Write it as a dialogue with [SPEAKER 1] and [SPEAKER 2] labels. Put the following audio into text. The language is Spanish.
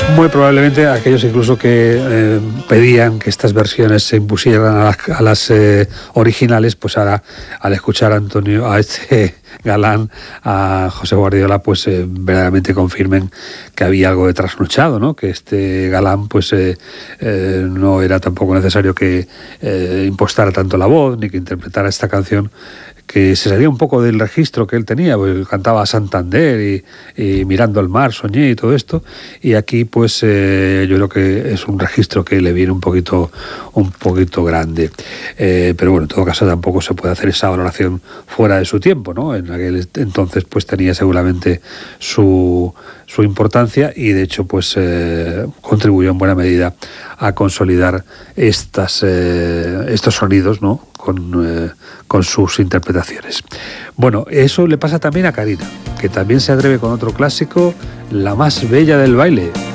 [SPEAKER 1] Muy probablemente aquellos incluso que pedían que estas versiones se impusieran a las originales, pues ahora al escuchar a este Galán, a José Guardiola, pues verdaderamente confirmen que había algo de trasnochado, ¿no? Que este Galán pues no era tampoco necesario que impostara tanto la voz ni que interpretara esta canción, que se salía un poco del registro que él tenía, pues cantaba Santander y Mirando el mar, soñé y todo esto, y aquí pues yo creo que es un registro que le viene un poquito grande, pero bueno, en todo caso tampoco se puede hacer esa valoración fuera de su tiempo, ¿no? En aquel entonces pues tenía seguramente su importancia y de hecho pues contribuyó en buena medida a consolidar estos sonidos, ¿no? Con sus interpretaciones. Bueno, eso le pasa también a Karina, que también se atreve con otro clásico, La más bella del baile.